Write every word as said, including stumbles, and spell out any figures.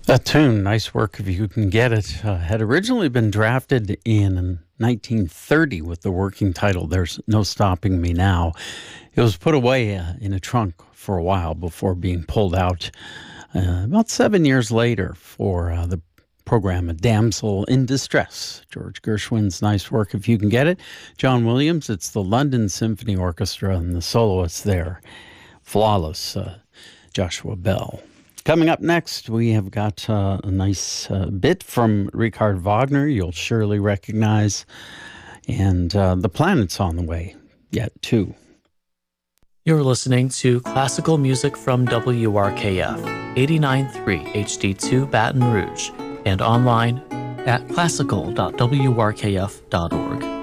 That tune, Nice Work If You Can Get It, uh, had originally been drafted in nineteen thirty with the working title, There's No Stopping Me Now. It was put away uh, in a trunk for a while before being pulled out uh, about seven years later for uh, the program A Damsel in Distress. George Gershwin's Nice Work If You Can Get It. John Williams, it's the London Symphony Orchestra and the soloists there. Flawless, uh, Joshua Bell. Coming up next, we have got uh, a nice uh, bit from Richard Wagner you'll surely recognize, and uh, The Planet's on the way yet, too. You're listening to classical music from W R K F, eighty-nine point three H D two Baton Rouge, and online at classical dot w r k f dot org.